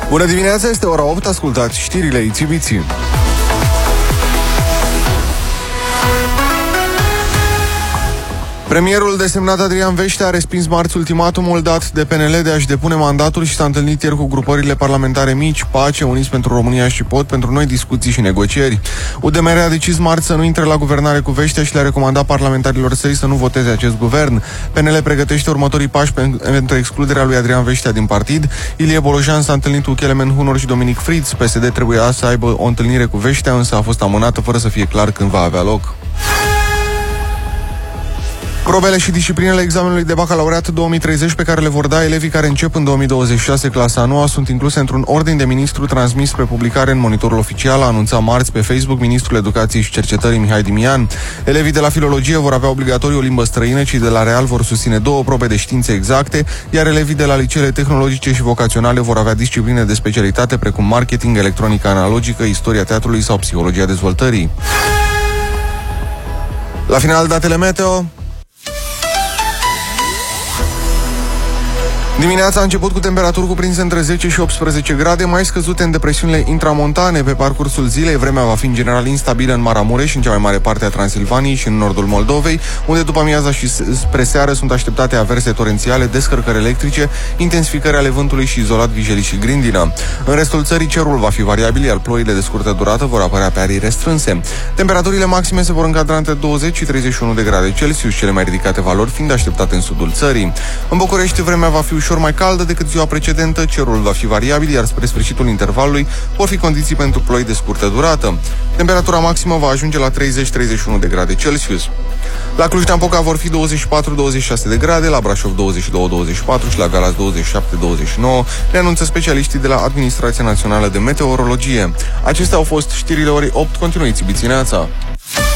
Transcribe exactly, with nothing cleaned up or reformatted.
Bună dimineața, este ora opt, ascultați știrile Itibiții. Premierul desemnat Adrian Veștea a respins marți ultimatumul dat de P N L de a-și depune mandatul și s-a întâlnit ieri cu grupările parlamentare mici, Pace, Uniți pentru România și Pod pentru noi discuții și negocieri. U D M R a decis marți să nu intre la guvernare cu Veștea și le-a recomandat parlamentarilor săi să nu voteze acest guvern. P N L pregătește următorii pași pentru excluderea lui Adrian Veștea din partid. Ilie Bolojan s-a întâlnit cu Kelemen Hunor și Dominic Fritz. P S D trebuia să aibă o întâlnire cu Veștea, însă a fost amânată fără să fie clar când va avea loc. Probele și disciplinele examenului de bacalaureat două mii treizeci pe care le vor da elevii care încep în două mii douăzeci și șase clasa a noua sunt incluse într-un ordin de ministru transmis spre publicare în Monitorul Oficial, a anunțat marți pe Facebook ministrul Educației și Cercetării Mihai Dimian. Elevii de la filologie vor avea obligatoriu o limbă străină, cei de la Real vor susține două probe de științe exacte, iar elevii de la liceele tehnologice și vocaționale vor avea discipline de specialitate precum marketing, electronică analogică, istoria teatrului sau psihologia dezvoltării. La final, datele meteo. Dimineața a început cu temperaturi cuprinse între zece și optsprezece grade, mai scăzute în depresiunile intramontane. Pe parcursul zilei, vremea va fi în general instabilă în Maramureș, în cea mai mare parte a Transilvaniei și în nordul Moldovei, unde după amiaza și spre seară sunt așteptate averse torențiale, descărcări electrice, intensificări ale vântului și izolat Vijelii și Grindina. În restul țării cerul va fi variabil, iar ploile de scurtă durată vor apărea pe arii restrânse. Temperaturile maxime se vor încadra între douăzeci și treizeci și unu de grade Celsius, cele mai ridicate valori fiind așteptate în sudul țării. În București, vremea va fi ușor mai caldă decât ziua precedentă, cerul va fi variabil, iar spre sfârșitul intervalului vor fi condiții pentru ploi de scurtă durată. Temperatura maximă va ajunge la treizeci treizeci și unu de grade Celsius. La Cluj-Napoca vor fi douăzeci și patru douăzeci și șase de grade, la Brașov douăzeci și doi douăzeci și patru și la Galați douăzeci și șapte douăzeci și nouă, le anunță specialiștii de la Administrația Națională de Meteorologie. Acestea au fost știrile orei opt, continuiți bițineața.